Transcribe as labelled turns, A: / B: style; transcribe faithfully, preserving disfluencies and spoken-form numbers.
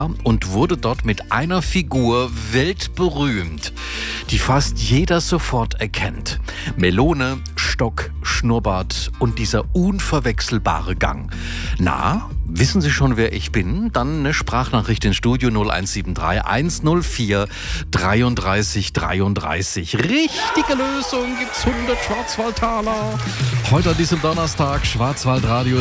A: und wurde dort mit einer Figur weltberühmt, die fast jeder sofort erkennt. Melone, Stock, Schnurrbart und dieser unverwechselbare Gang. Na, wissen Sie schon, wer ich bin? Dann eine Sprachnachricht ins Studio null eins sieben drei eins null vier dreiunddreißig dreiunddreißig. Richtige Lösung, gibt's hundert Schwarzwaldtaler. Heute an diesem Donnerstag, Schwarzwaldradio